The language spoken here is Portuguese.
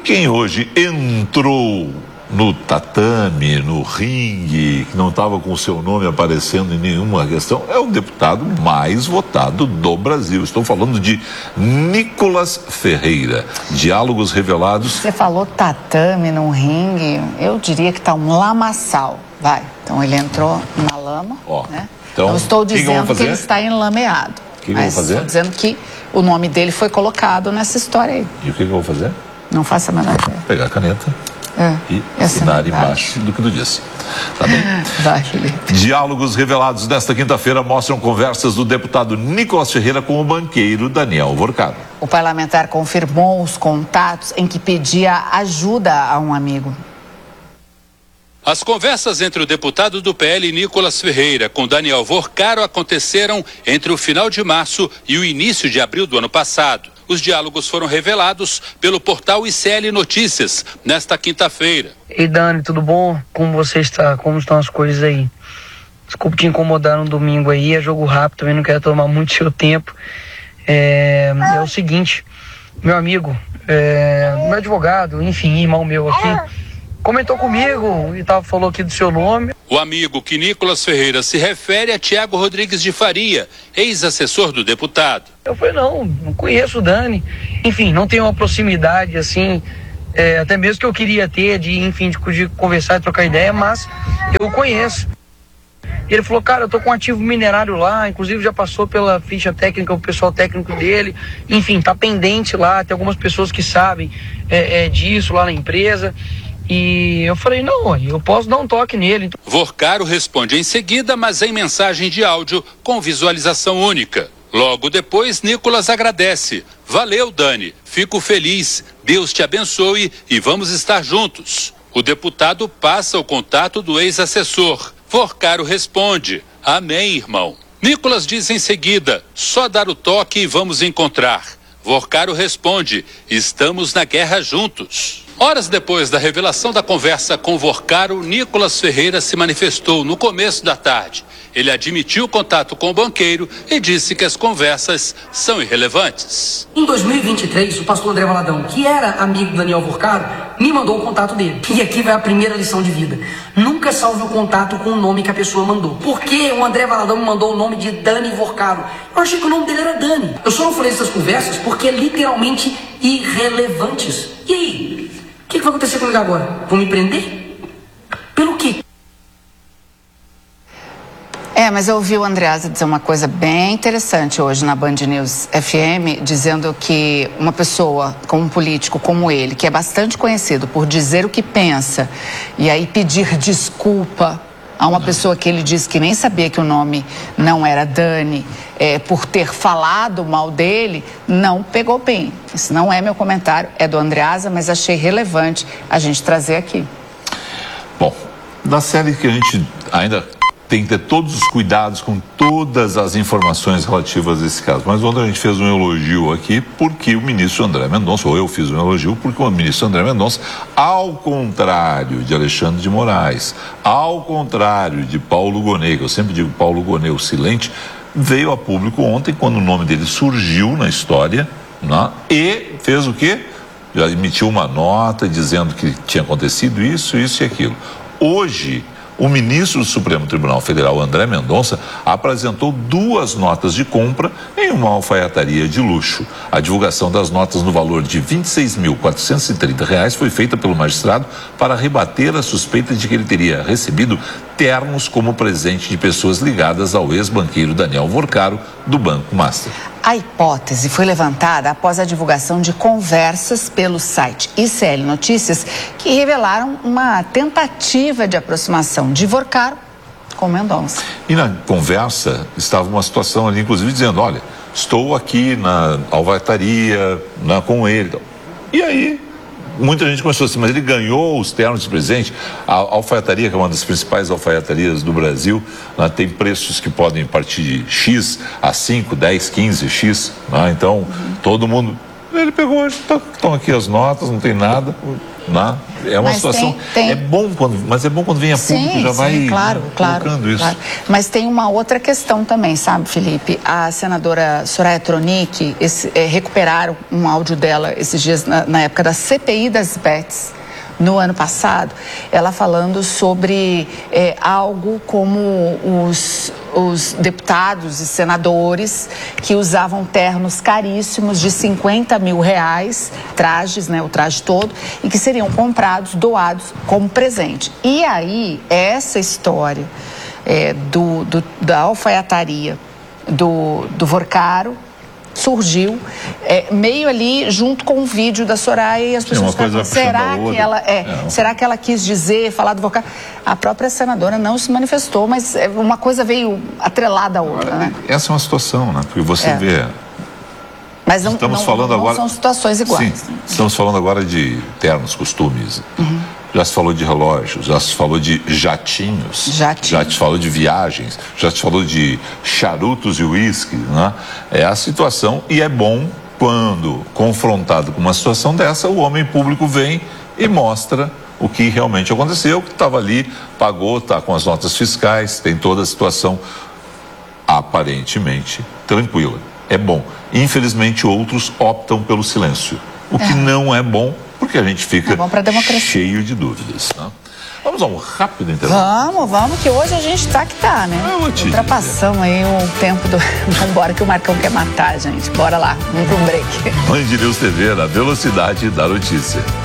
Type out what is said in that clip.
quem hoje entrou no tatame, no ringue, que não estava com o seu nome aparecendo em nenhuma questão, é o deputado mais votado do Brasil. Estou falando de Nicolas Ferreira. Diálogos revelados. Você falou tatame no ringue, eu diria que está um lamaçal. Vai, então ele entrou na lama, né? Então, não estou dizendo que ele está enlameado. O que eu vou fazer? Estou dizendo que o nome dele foi colocado nessa história aí. E o que eu vou fazer? Não faça a menor ideia. Pegar a caneta e assinar embaixo do que tu disse. Tá bem? Vai, Felipe. Diálogos revelados desta quinta-feira mostram conversas do deputado Nicolas Ferreira com o banqueiro Daniel Vorcado. O parlamentar confirmou os contatos em que pedia ajuda a um amigo. As conversas entre o deputado do PL Nicolas Ferreira com Daniel Vorcado aconteceram entre o final de março e o início de abril do ano passado. Os diálogos foram revelados pelo portal ICL Notícias nesta quinta-feira. Ei, Dani, tudo bom? Como você está? Como estão as coisas aí? Desculpe te incomodar no domingo aí, é jogo rápido, também não quero tomar muito seu tempo. É o seguinte, meu amigo, meu advogado, enfim, irmão meu aqui, comentou comigo e falou aqui do seu nome. O amigo que Nicolas Ferreira se refere é Tiago Rodrigues de Faria, ex-assessor do deputado. Eu falei, não conheço o Dani. Enfim, não tenho uma proximidade assim, até mesmo que eu queria ter, de conversar e trocar ideia, mas eu o conheço. E ele falou, cara, eu tô com um ativo minerário lá, inclusive já passou pela ficha técnica, o pessoal técnico dele, enfim, tá pendente lá, tem algumas pessoas que sabem disso lá na empresa. E eu falei, não, eu posso dar um toque nele. Vorcado responde em seguida, mas em mensagem de áudio com visualização única. Logo depois, Nicolas agradece. Valeu, Dani. Fico feliz. Deus te abençoe e vamos estar juntos. O deputado passa o contato do ex-assessor. Vorcado responde. Amém, irmão. Nicolas diz em seguida, só dar o toque e vamos encontrar. Vorcado responde, estamos na guerra juntos. Horas depois da revelação da conversa com Vorcado, Nicolas Ferreira se manifestou no começo da tarde. Ele admitiu o contato com o banqueiro e disse que as conversas são irrelevantes. Em 2023, o pastor André Valadão, que era amigo do Daniel Vorcado, me mandou o contato dele. E aqui vai a primeira lição de vida. Nunca salve o contato com o nome que a pessoa mandou. Por que o André Valadão me mandou o nome de Dani Vorcado? Eu achei que o nome dele era Dani. Eu só não falei essas conversas porque é literalmente irrelevantes. E aí? O que vai acontecer comigo agora? Vão me prender? Pelo quê? Mas eu ouvi o Andreasa dizer uma coisa bem interessante hoje na Band News FM, dizendo que uma pessoa, como um político como ele, que é bastante conhecido por dizer o que pensa e aí pedir desculpa a uma pessoa que ele disse que nem sabia que o nome não era Dani, por ter falado mal dele, não pegou bem. Isso não é meu comentário, é do Andreasa, mas achei relevante a gente trazer aqui. Bom, da série que a gente ainda tem que ter todos os cuidados com todas as informações relativas a esse caso. Mas ontem a gente fez um elogio aqui porque o ministro André Mendonça, ou eu fiz um elogio porque o ministro André Mendonça, ao contrário de Alexandre de Moraes, ao contrário de Paulo Gonet, que eu sempre digo Paulo Gonet, o silente, veio a público ontem quando o nome dele surgiu na história, né, e fez o quê? Já emitiu uma nota dizendo que tinha acontecido isso e aquilo. Hoje, o ministro do Supremo Tribunal Federal, André Mendonça, apresentou 2 notas de compra em uma alfaiataria de luxo. A divulgação das notas no valor de R$ 26.430 foi feita pelo magistrado para rebater a suspeita de que ele teria recebido ternos como presente de pessoas ligadas ao ex-banqueiro Daniel Vorcado, do Banco Master. A hipótese foi levantada após a divulgação de conversas pelo site ICL Notícias, que revelaram uma tentativa de aproximação de Vorcado com Mendonça. E na conversa estava uma situação ali, inclusive, dizendo, olha, estou aqui na alfaiataria, com ele. E aí, muita gente começou assim, mas ele ganhou os ternos de presente. A alfaiataria, que é uma das principais alfaiatarias do Brasil, tem preços que podem partir de X a 5, 10, 15 X. Então, todo mundo Ele pegou, estão aqui as notas, não tem nada. Né? É uma situação. É bom quando vem a público, já vai colocando isso. Claro. Mas tem uma outra questão também, sabe, Felipe? A senadora Soraya Tronic recuperaram um áudio dela esses dias, na época da CPI das bets, no ano passado, ela falando sobre algo como os deputados e senadores que usavam ternos caríssimos de R$50 mil, trajes, né, o traje todo, e que seriam comprados, doados como presente. E aí, essa história da alfaiataria do Vorcaro surgiu meio ali junto com o vídeo da Soraya, e as pessoas ficaram, será que ela quis falar do Vorcaro? A própria senadora não se manifestou, mas uma coisa veio atrelada à outra, né? Essa é uma situação, né? Porque você vê... Mas não são situações iguais. Sim, estamos falando agora de ternos, costumes. Já se falou de relógios, já se falou de jatinhos, já se falou de viagens, já se falou de charutos e uísque, né? É a situação, e é bom quando, confrontado com uma situação dessa, o homem público vem e mostra o que realmente aconteceu, que estava ali, pagou, está com as notas fiscais, tem toda a situação aparentemente tranquila. É bom. Infelizmente, outros optam pelo silêncio, o que não é bom, porque a gente fica cheio de dúvidas. Né? Vamos a um rápido intervalo? Vamos, que hoje a gente tá que tá, né? Ultrapassamos aí o tempo do... Vambora que o Marcão quer matar a gente. Bora lá, vamos pro break. Band News TV, na velocidade da notícia.